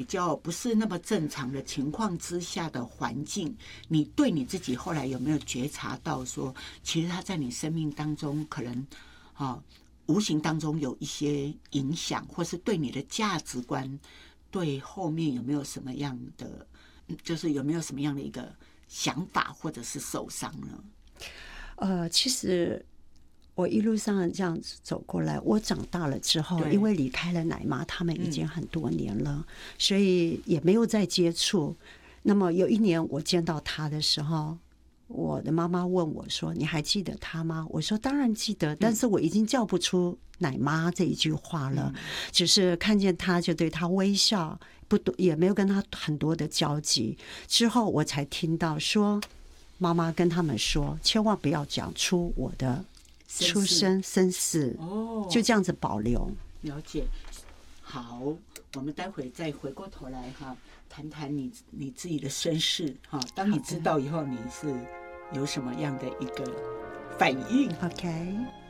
比较不是那么正常的情况之下的环境，你对你自己后来有没有觉察到说，其实他在你生命当中可能无形当中有一些影响，或是对你的价值观，对后面有没有什么样的，就是有没有什么样的一个想法或者是受伤呢？ 其实我一路上这样子走过来，我长大了之后，因为离开了奶妈他们已经很多年了，所以也没有再接触。那么有一年我见到他的时候，我的妈妈问我说：“你还记得他吗？”我说：“当然记得，但是我已经叫不出奶妈这一句话了，只是看见他就对他微笑，不多也没有跟他很多的交集。之后我才听到说，妈妈跟他们说，千万不要讲出我的出生生死，就这样子保留。” 了解。好，我们待会再回过头来谈谈你自己的身世当你知道以后，你是有什么样的一个反应 ？OK。